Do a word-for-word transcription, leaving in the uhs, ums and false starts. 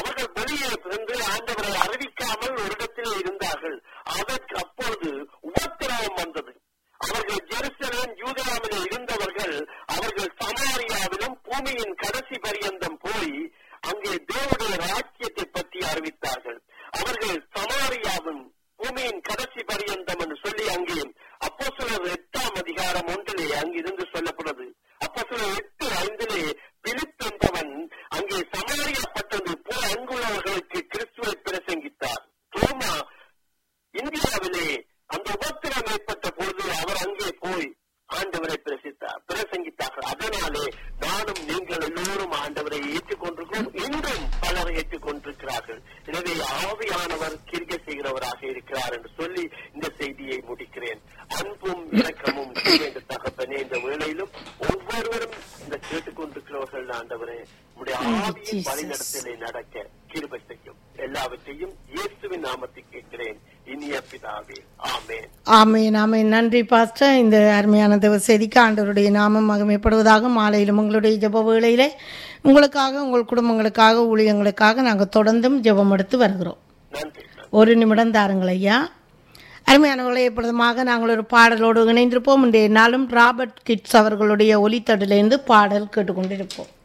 அவர்கள் வெளியே சென்று ஆண்டவரை அறிவிக்காமல் ஒரு இடத்திலே இருந்தார்கள். அதற்கு அப்பொழுது உபத்திரவம் வந்தது. அவர்கள் ஜெருசலேம் யூதேயாவிலே இருந்தவர்கள் அவர்கள் சமாரியாவிலும் பூமியின் கடைசி பரியந்தம் போய் அங்கே தேவனுடைய ராஜ்யத்தை பற்றி அறிவித்தார்கள். அவர்கள் சமாரியாவின் பூமியின் கடைசி பரியந்தம் என்று சொல்லி அங்கே அப்போஸ்தலர் எட்டாம் அதிகாரம் ஒன்றிலே அங்கிருந்து சொல்லப்படுது. அப்போஸ்தலர் எட்டு ஐந்திலே பிலிப் என்பவன் அங்கே சமாரியா பட்டணத்தில் போய் அங்குள்ளவர்களுக்கு கிறிஸ்துவை பிரசங்கித்தார். தோமா இந்தியாவிலே அந்த உபத்திரம் ஏற்பட்ட பொழுது அவர் அங்கே போய் ஆண்டவரை பிரசித்தார் பிரசங்கித்தார்கள். அதனாலே நானும் நீங்கள் எல்லோரும் ஆண்டவரை ஏற்றுக்கொண்டிருக்கிறோம். இன்றும் பலர் ஏற்றுக்கொண்டிருக்கிறார்கள். எனவே ஆவியானவர் கிரியை செய்கிறவராக இருக்கிறார் என்று சொல்லி இந்த செய்தியை முடிக்கிறேன். அன்பும் இரக்கமும் இந்த தகப்பனே இந்த வேளையிலும் ஒவ்வொருவரும் இந்த கேட்டுக்கொண்டிருக்கிறவர்கள் ஆண்டவரே உடைய ஆவியின் வழிநடத்தலை நடக்க கிருபை செய்யும். எல்லாவற்றையும் இயேசுவின் நாமத்தில் கேட்கிறேன் இனிய பிதாவே, ஆமென். ஆமென் ஆமென். நன்றி பாஸ்டர். இந்த அருமையான தேவ செய்திக்கு ஆண்டவருடைய நாமம் மகிமைப்படுவதாக. மாலையிலும் உங்களுடைய ஜெப வேளையிலே உங்களுக்காக, உங்கள் குடும்பங்களுக்காக, ஊழியங்களுக்காக நாங்கள் தொடர்ந்தும் ஜெபம் எடுத்து வருகிறோம். நன்றி. ஒரு நிமிடம் தாருங்கள் ஐயா. அருமையானவர்களை எப்பொழுதுமாக நாங்கள் ஒரு பாடலோடு இணைந்திருப்போம். இன்றைய நாளும் ராபர்ட் கிட்ஸ் அவர்களுடைய ஒலித்தடிலிருந்து பாடல் கேட்டுக்கொண்டிருப்போம்.